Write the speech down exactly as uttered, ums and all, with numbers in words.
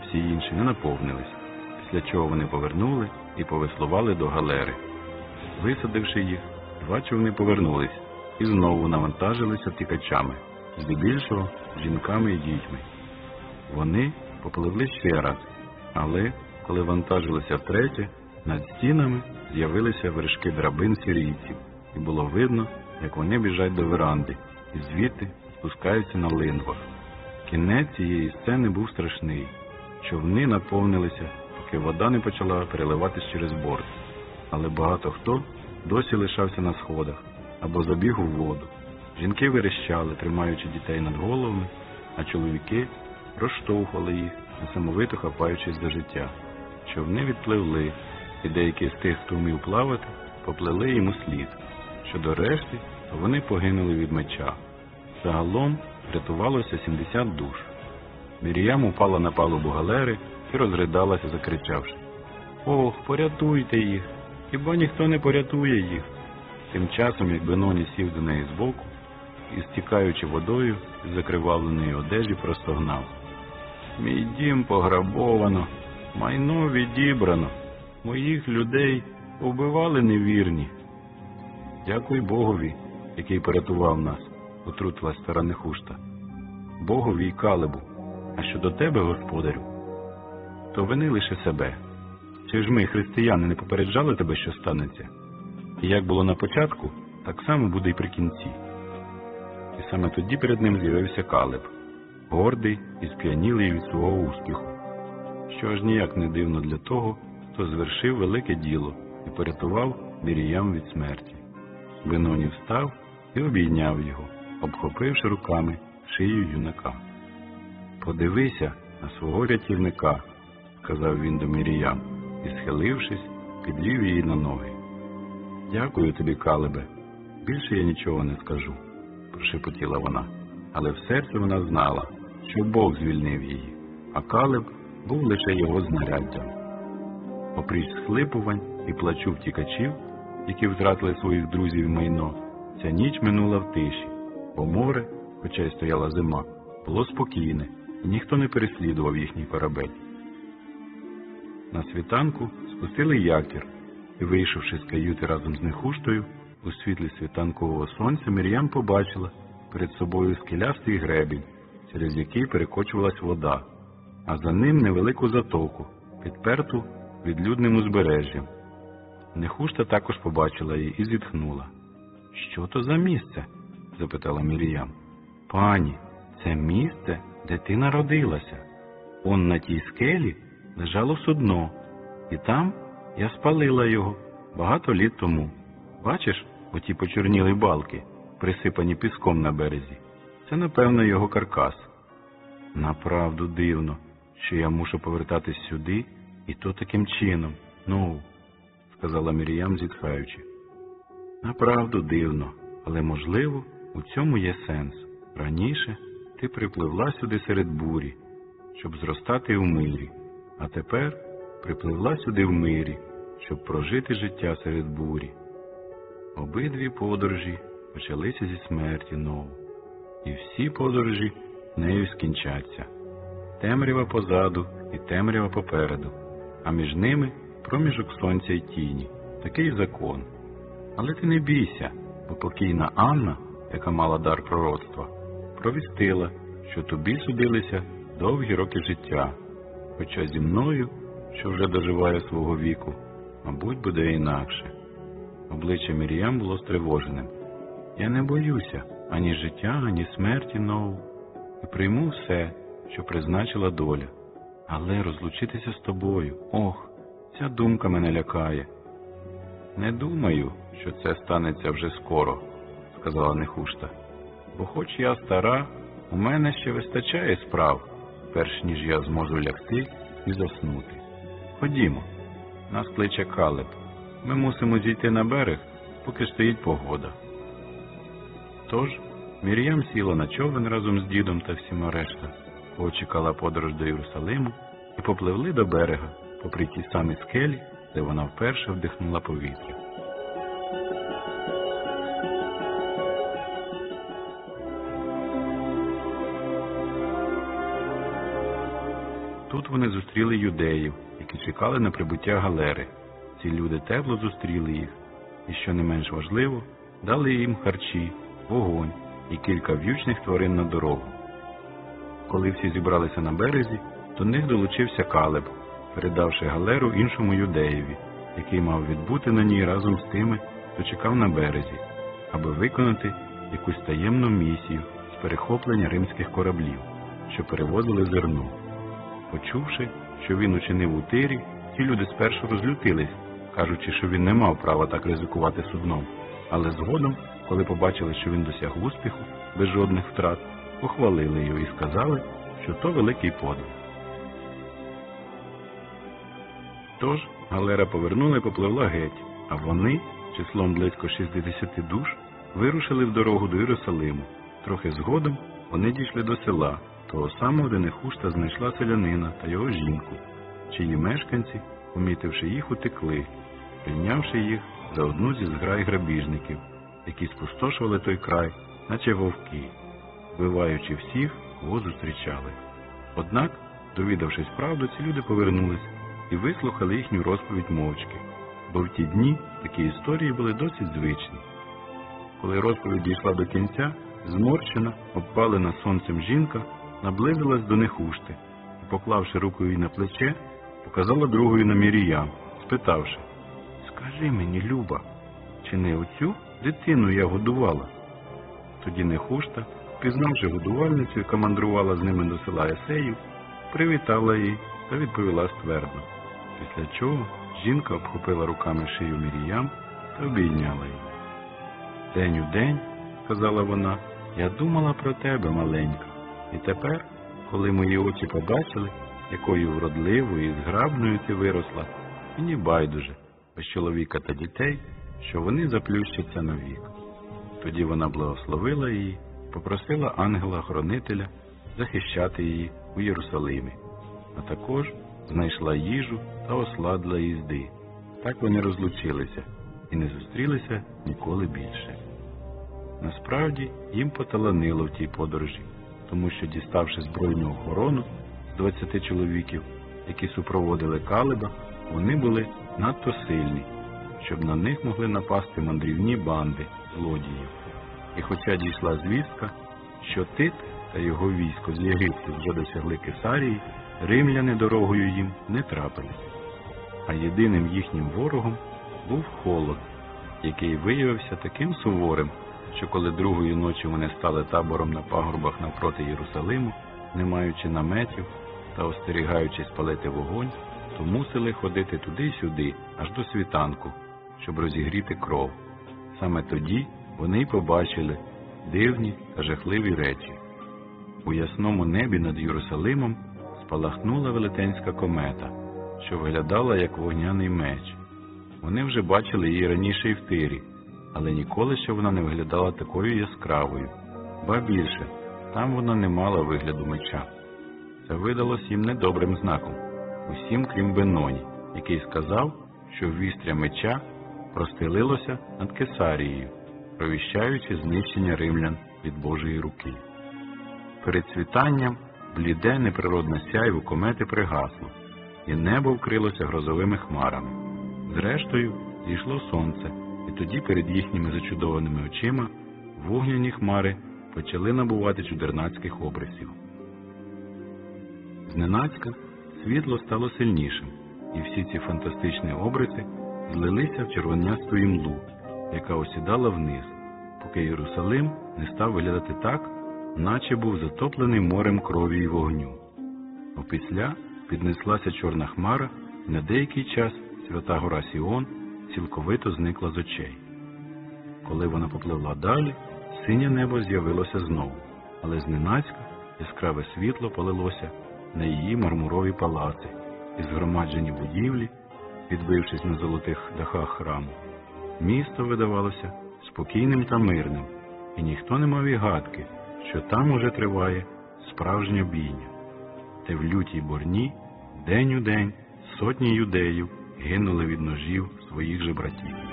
всі інші не наповнились, після чого вони повернули і повеслували до галери. Висадивши їх, два човни повернулись і знову навантажилися втікачами, здебільшого жінками і дітьми. Вони попливли ще раз, але, коли вантажилися втретє, над стінами з'явилися вершки драбин сирійців, і було видно, як вони біжать до веранди, і звідти спускаються на лингвах. Кінець цієї сцени був страшний. Човни наповнилися, поки вода не почала переливатись через борт. Але багато хто досі лишався на сходах або забіг у воду. Жінки верещали, тримаючи дітей над головами, а чоловіки розштовхували їх, несамовито хапаючись за життя. Човни відпливли, і деякі з тих, хто вмів плавати, поплили їм у слід. Щодо решти, то вони погинули від меча. Загалом врятувалося сімдесят душ. Мір'ям упала на палубу галери і розридалася, закричавши: «Ох, порятуйте їх! Хіба ніхто не порятує їх?» Тим часом, як Беноні сів до неї збоку і, стікаючи водою з закривавленої одежі, простогнав: «Мій дім пограбовано, майно відібрано, моїх людей убивали невірні». «Дякуй Богові, який порятував нас», – отрутилась стара Нехушта. «Богові й Калебу. А щодо тебе, господарю, то вини лише себе. Чи ж ми, християни, не попереджали тебе, що станеться? І як було на початку, так само буде й при кінці». І саме тоді перед ним з'явився Калеб, гордий і сп'янілий від свого успіху, що аж ніяк не дивно для того, хто звершив велике діло і порятував Мір'ям від смерті. Беноні встав і обійняв його, обхопивши руками шию юнака. «Подивися на свого рятівника», – сказав він до Мір'ям, і, схилившись, підвів її на ноги. «Дякую тобі, Калебе, більше я нічого не скажу», – прошепотіла вона. Але в серці вона знала, що Бог звільнив її, а Калеб був лише його знаряддям. Опріч схлипувань і плачу втікачів, які втратили своїх друзів і майно, ця ніч минула в тиші, бо море, хоча й стояла зима, було спокійне, і ніхто не переслідував їхній корабель. На світанку спустили якір, і, вийшовши з каюти разом з Нехуштою, у світлі світанкового сонця Мір'ям побачила перед собою скелястий гребінь, через який перекочувалась вода, а за ним невелику затоку, підперту відлюдним узбережжям. Нехушта також побачила її і зітхнула. «Що то за місце?» – запитала Мір'ям. «Пані, це місце, де ти народилася. Он на тій скелі лежало судно, і там я спалила його багато літ тому. Бачиш оті почорніли балки, присипані піском на березі? Це, напевно, його каркас. Направду дивно, що я мушу повертатись сюди, і то таким чином, ну, – сказала Мір'ям, зітхаючи. Направду дивно, але, можливо, у цьому є сенс. Раніше ти припливла сюди серед бурі, щоб зростати в мирі, а тепер припливла сюди в мирі, щоб прожити життя серед бурі. Обидві подорожі почалися зі смерті Ноу, і всі подорожі нею скінчаться. Темрява позаду і темрява попереду, а між ними проміжок сонця й тіні. Такий закон. Але ти не бійся, бо покійна Анна, яка мала дар пророцтва, провістила, що тобі судилися довгі роки життя, хоча зі мною, що вже доживає свого віку, мабуть, буде інакше. Обличчя Мір'ям було стривоженим. Я не боюся ані життя, ані смерті Ноу, і прийму все, що призначила доля. Але розлучитися з тобою, ох, ця думка мене лякає. Не думаю, що це станеться вже скоро, сказала Нехушта, бо хоч я стара, у мене ще вистачає справ, перш ніж я зможу лягти і заснути. Ходімо, нас кличе Калеб. Ми мусимо зійти на берег, поки стоїть погода. Тож Мір'ям сіла на човен разом з дідом та всіма решта, кого чекала подорож до Єрусалиму, і попливли до берега, попри ті самі скелі, де вона вперше вдихнула повітря. Тут вони зустріли юдеїв, які чекали на прибуття галери. Ці люди тепло зустріли їх, і, що не менш важливо, дали їм харчі, вогонь і кілька в'ючних тварин на дорогу. Коли всі зібралися на березі, до них долучився Калеб, передавши галеру іншому юдеєві, який мав відбути на ній разом з тими, хто чекав на березі, аби виконати якусь таємну місію з перехоплення римських кораблів, що перевозили зерно. Почувши, що він учинив у Тирі, ті люди спершу розлютились, кажучи, що він не мав права так ризикувати судном, але згодом, коли побачили, що він досяг успіху, без жодних втрат, похвалили його і сказали, що то великий подвиг. Тож галера повернула і попливла геть, а вони, числом близько шістдесяти душ, вирушили в дорогу до Єрусалиму. Трохи згодом вони дійшли до села, того самого, де Нехушта знайшла селянина та його жінку, чиї мешканці, помітивши їх, утекли, прийнявши їх за одну зі зграй грабіжників, які спустошували той край, наче вовки, вбиваючи всіх, кого зустрічали. Однак, довідавшись правду, ці люди повернулись і вислухали їхню розповідь мовчки, бо в ті дні такі історії були досить звичні. Коли розповідь дійшла до кінця, зморщена, обпалена сонцем жінка наблизилась до Нехушти і, поклавши руку їй на плече, показала другою на Міріям, спитавши: «Скажи мені, Люба, чи не оцю дитину я годувала?» Тоді Нехушта, пізнавши годувальницю, яка мандрувала з ними до села Есеїв, привітала її та відповіла ствердно. Після чого жінка обхопила руками шию Міріям та обійняла її. «День у день, – сказала вона, – я думала про тебе, маленька, і тепер, коли мої очі побачили, якою вродливою і зграбною ти виросла, мені байдуже, без чоловіка та дітей, що вони заплющаться навік». Тоді вона благословила її, попросила ангела-хоронителя захищати її у Єрусалимі, а також знайшла їжу та осла для їзди. Так вони розлучилися і не зустрілися ніколи більше. Насправді, їм поталанило в тій подорожі, тому що, діставши збройну охорону з двадцяти чоловіків, які супроводили Калеба, вони були надто сильні, щоб на них могли напасти мандрівні банди злодіїв. І хоча дійшла звістка, що Тит та його військо з Єгипту вже досягли Кесарії, римляни дорогою їм не трапились. А єдиним їхнім ворогом був холод, який виявився таким суворим, що коли другої ночі вони стали табором на пагорбах навпроти Єрусалиму, не маючи наметів та остерігаючись палити вогонь, то мусили ходити туди й сюди, аж до світанку, щоб розігріти кров. Саме тоді вони й побачили дивні та жахливі речі. У ясному небі над Єрусалимом спалахнула велетенська комета, що виглядала як вогняний меч. Вони вже бачили її раніше і в Тирі, але ніколи ще вона не виглядала такою яскравою. Ба більше, там вона не мала вигляду меча. Це видалось їм недобрим знаком, усім крім Беноні, який сказав, що вістря меча простелилося над Кесарією, провіщаючи знищення римлян від Божої руки. Перед світанням бліде неприродне сяйво комети пригасло, і небо вкрилося грозовими хмарами. Зрештою, зійшло сонце, і тоді перед їхніми зачудованими очима вогняні хмари почали набувати чудернацьких обрисів. Зненацька світло стало сильнішим, і всі ці фантастичні обриси злилися в червонясту імлу, яка осідала вниз, поки Єрусалим не став виглядати так, наче був затоплений морем крові й вогню. Опісля піднеслася чорна хмара, і на деякий час свята гора Сіон цілковито зникла з очей. Коли вона попливла далі, синє небо з'явилося знову, але зненацька яскраве світло полилося на її мармурові палаци і згромаджені будівлі, відбившись на золотих дахах храму. Місто видавалося спокійним та мирним, і ніхто не мав і гадки, що там уже триває справжня бійня, де в лютій борні день у день сотні юдеїв гинули від ножів своїх же братів.